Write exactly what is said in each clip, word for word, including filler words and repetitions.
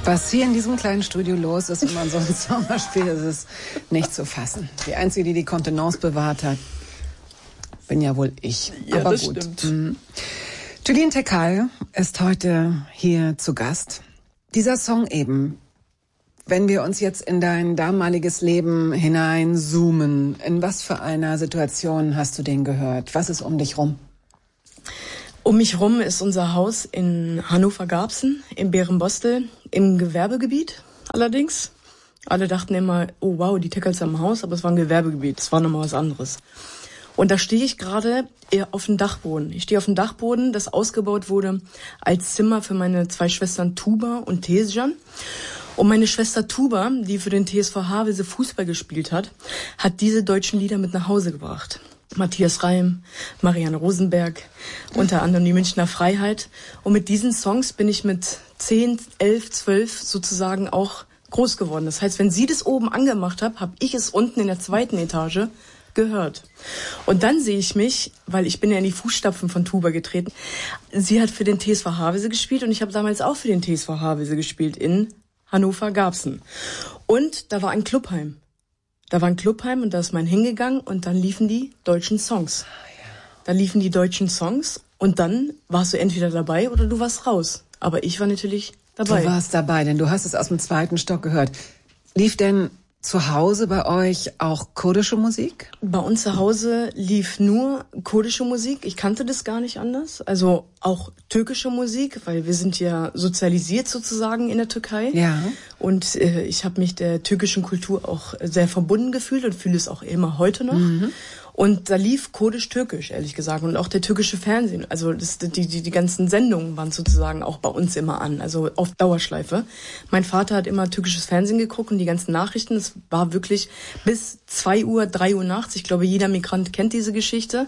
Was hier in diesem kleinen Studio los ist, wenn man so einen Song spielt, ist es nicht zu fassen. Die Einzige, die die Kontenance bewahrt hat, bin ja wohl ich. Ja, aber das gut. stimmt. Mhm. Julien Teckel ist heute hier zu Gast. Dieser Song eben, wenn wir uns jetzt in dein damaliges Leben hineinzoomen, in was für einer Situation hast du den gehört? Was ist um dich rum? Um mich rum ist unser Haus in Hannover-Garbsen, im Bärenbostel, im Gewerbegebiet allerdings. Alle dachten immer, oh wow, die Teckels haben ein Haus, aber es war ein Gewerbegebiet, es war nochmal was anderes. Und da stehe ich gerade auf dem Dachboden. Ich stehe auf dem Dachboden, das ausgebaut wurde als Zimmer für meine zwei Schwestern Tuba und Tesjan. Und meine Schwester Tuba, die für den T S V Havelse Fußball gespielt hat, hat diese deutschen Lieder mit nach Hause gebracht. Matthias Reim, Marianne Rosenberg, unter anderem die Münchner Freiheit. Und mit diesen Songs bin ich mit zehn, elf, zwölf sozusagen auch groß geworden. Das heißt, wenn sie das oben angemacht hat, habe ich es unten in der zweiten Etage gehört. Und dann sehe ich mich, weil ich bin ja in die Fußstapfen von Tuba getreten. Sie hat für den T S V Havelse gespielt und ich habe damals auch für den T S V Havelse gespielt in Hannover-Garbsen. Und da war ein Clubheim. Da war ein Clubheim und da ist man hingegangen und dann liefen die deutschen Songs. Da liefen die deutschen Songs und dann warst du entweder dabei oder du warst raus. Aber ich war natürlich dabei. Du warst dabei, denn du hast es aus dem zweiten Stock gehört. Lief denn zu Hause bei euch auch kurdische Musik? Bei uns zu Hause lief nur kurdische Musik. Ich kannte das gar nicht anders. Also auch türkische Musik, weil wir sind ja sozialisiert sozusagen in der Türkei. Ja. Und äh, ich habe mich der türkischen Kultur auch sehr verbunden gefühlt und fühle es auch immer heute noch. Mhm. Und da lief kurdisch-türkisch, ehrlich gesagt. Und auch der türkische Fernsehen. Also das, die, die, die ganzen Sendungen waren sozusagen auch bei uns immer an. Also auf Dauerschleife. Mein Vater hat immer türkisches Fernsehen geguckt und die ganzen Nachrichten. Es war wirklich bis zwei Uhr, drei Uhr nachts. Ich glaube, jeder Migrant kennt diese Geschichte.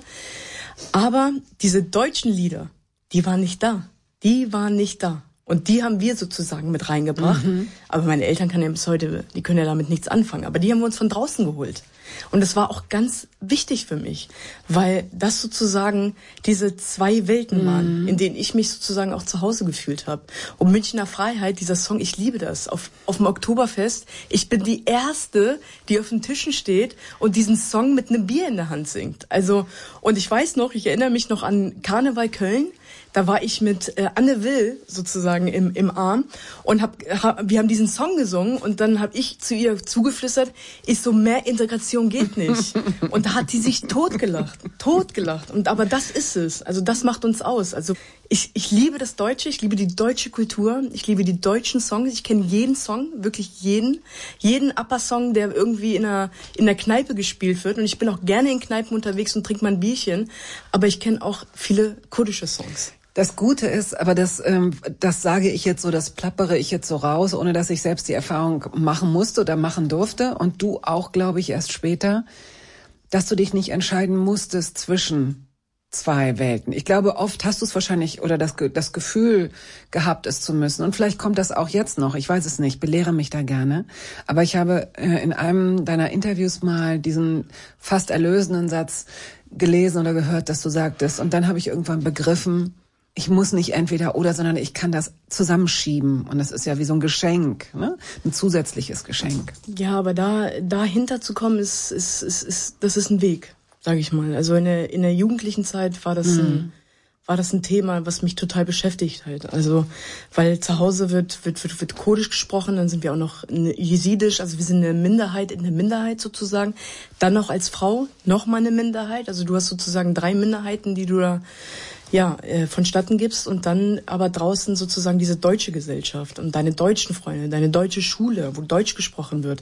Aber diese deutschen Lieder, die waren nicht da. Die waren nicht da. Und die haben wir sozusagen mit reingebracht. Mhm. Aber meine Eltern können ja bis heute, die können ja damit nichts anfangen. Aber die haben wir uns von draußen geholt. Und das war auch ganz wichtig für mich, weil das sozusagen diese zwei Welten waren, mhm. in denen ich mich sozusagen auch zu Hause gefühlt habe. Und Münchner Freiheit, dieser Song, ich liebe das. Auf, auf dem Oktoberfest, ich bin die Erste, die auf den Tischen steht und diesen Song mit einem Bier in der Hand singt. Also, und ich weiß noch, ich erinnere mich noch an Karneval Köln. Da war ich mit äh, Anne Will sozusagen im, im Arm und hab, hab, wir haben diesen Song gesungen und dann habe ich zu ihr zugeflüstert, ich so, mehr Integration geht nicht. Und da hat die sich totgelacht, totgelacht. Und aber das ist es, also das macht uns aus. Also ich, ich liebe das Deutsche, ich liebe die deutsche Kultur, ich liebe die deutschen Songs, ich kenne jeden Song, wirklich jeden, jeden Upper-Song, der irgendwie in einer, in der Kneipe gespielt wird. Und ich bin auch gerne in Kneipen unterwegs und trinke mal ein Bierchen, aber ich kenne auch viele kurdische Songs. Das Gute ist, aber das, ähm, das sage ich jetzt so, das plappere ich jetzt so raus, ohne dass ich selbst die Erfahrung machen musste oder machen durfte. Und du auch, glaube ich, erst später, dass du dich nicht entscheiden musstest zwischen zwei Welten. Ich glaube, oft hast du es wahrscheinlich oder das, das Gefühl gehabt, es zu müssen. Und vielleicht kommt das auch jetzt noch. Ich weiß es nicht, belehre mich da gerne. Aber ich habe äh, in einem deiner Interviews mal diesen fast erlösenden Satz gelesen oder gehört, dass du sagtest. Und dann habe ich irgendwann begriffen, ich muss nicht entweder oder, sondern ich kann das zusammenschieben. Und das ist ja wie so ein Geschenk, ne? Ein zusätzliches Geschenk. Ja, aber da dahinter zu kommen, ist, ist, ist, ist das ist ein Weg, sage ich mal. Also in der, in der jugendlichen Zeit war das, mhm. ein, war das ein Thema, was mich total beschäftigt hat. Also weil zu Hause wird, wird, wird, wird Kurdisch gesprochen, dann sind wir auch noch Jesidisch, also wir sind eine Minderheit in der Minderheit sozusagen. Dann noch als Frau noch mal eine Minderheit. Also du hast sozusagen drei Minderheiten, die du da ja, äh, vonstatten gibst und dann aber draußen sozusagen diese deutsche Gesellschaft und deine deutschen Freunde, deine deutsche Schule, wo Deutsch gesprochen wird.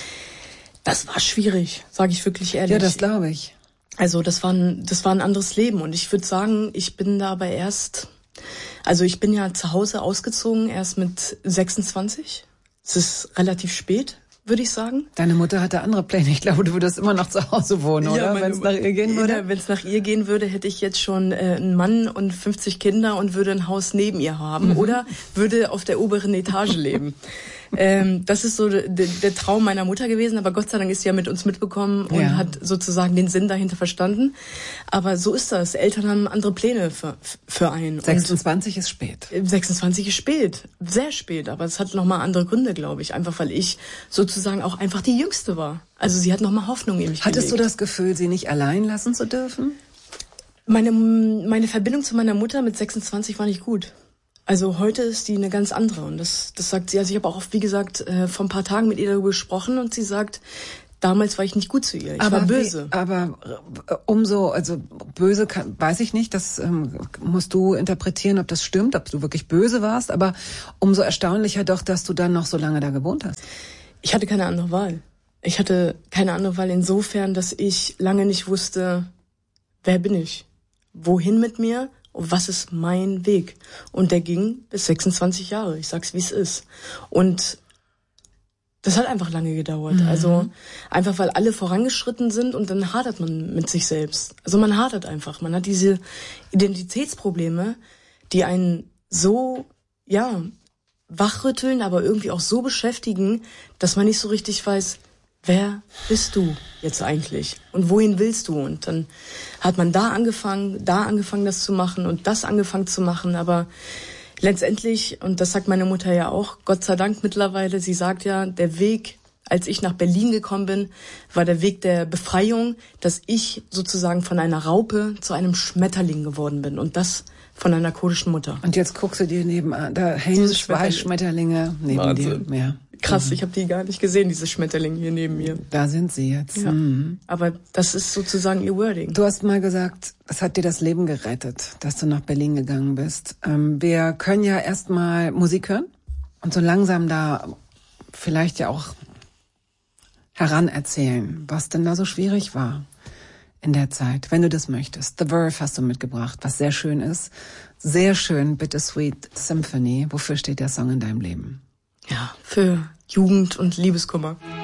Das war schwierig, sage ich wirklich ehrlich. Ja, das glaube ich. Also das war ein, das war ein anderes Leben und ich würde sagen, ich bin da aber erst, also ich bin ja zu Hause ausgezogen erst mit sechsundzwanzig. Es ist relativ spät, würde ich sagen. Deine Mutter hatte andere Pläne. Ich glaube, du würdest immer noch zu Hause wohnen, ja, oder? Wenn es nach ihr gehen würde? Ja, wenn es nach ihr gehen würde, hätte ich jetzt schon äh, einen Mann und fünfzig Kinder und würde ein Haus neben ihr haben mhm. oder würde auf der oberen Etage leben. ähm, das ist so der, der Traum meiner Mutter gewesen, aber Gott sei Dank ist sie ja mit uns mitbekommen und ja. hat sozusagen den Sinn dahinter verstanden. Aber so ist das. Eltern haben andere Pläne für, für einen. sechsundzwanzig und ist spät. sechsundzwanzig ist spät, sehr spät, aber es hat nochmal andere Gründe, glaube ich. Einfach, weil ich sozusagen auch einfach die Jüngste war. Also sie hat nochmal Hoffnung in mich Hattest gelegt. du das Gefühl, sie nicht allein lassen zu dürfen? Meine, meine Verbindung zu meiner Mutter mit sechsundzwanzig war nicht gut. Also heute ist die eine ganz andere und das, das sagt sie. Also ich habe auch, oft, wie gesagt, äh, vor ein paar Tagen mit ihr darüber gesprochen und sie sagt, damals war ich nicht gut zu ihr. Ich aber war böse. Wie, aber äh, umso, also böse kann, weiß ich nicht, das ähm, musst du interpretieren, ob das stimmt, ob du wirklich böse warst, aber umso erstaunlicher doch, dass du dann noch so lange da gewohnt hast. Ich hatte keine andere Wahl. Ich hatte keine andere Wahl insofern, dass ich lange nicht wusste, wer bin ich? Wohin mit mir? Und was ist mein Weg? Und der ging bis sechsundzwanzig Jahre. Ich sag's, wie es ist. Und das hat einfach lange gedauert. Mhm. Also einfach, weil alle vorangeschritten sind und dann hadert man mit sich selbst. Also man hadert einfach. Man hat diese Identitätsprobleme, die einen so, ja, wachrütteln, aber irgendwie auch so beschäftigen, dass man nicht so richtig weiß, wer bist du jetzt eigentlich und wohin willst du? Und dann hat man da angefangen, da angefangen, das zu machen und das angefangen zu machen. Aber letztendlich, und das sagt meine Mutter ja auch, Gott sei Dank mittlerweile, sie sagt ja, der Weg, als ich nach Berlin gekommen bin, war der Weg der Befreiung, dass ich sozusagen von einer Raupe zu einem Schmetterling geworden bin. Und das von einer kurdischen Mutter. Und jetzt guckst du dir nebenan, da hängen Diese zwei Schmetterlinge neben Wahnsinn. dir. Ja. Krass, mhm. ich habe die gar nicht gesehen, diese Schmetterlinge hier neben mir. Da sind sie jetzt. Ja. Mhm. Aber das ist sozusagen ihr Wording. Du hast mal gesagt, es hat dir das Leben gerettet, dass du nach Berlin gegangen bist. Ähm, wir können ja erstmal Musik hören und so langsam da vielleicht ja auch heranerzählen, was denn da so schwierig war in der Zeit, wenn du das möchtest. The Verve hast du mitgebracht, was sehr schön ist. Sehr schön, Bittersweet Symphony. Wofür steht der Song in deinem Leben? Ja, für Jugend und Liebeskummer.